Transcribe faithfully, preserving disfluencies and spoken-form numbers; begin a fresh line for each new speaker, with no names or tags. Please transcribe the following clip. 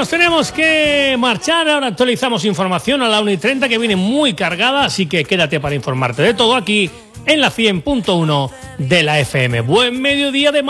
nos tenemos que marchar. Ahora actualizamos información a la una y treinta, que viene muy cargada, así que quédate para informarte de todo aquí en la cien punto uno de la F M. Buen mediodía de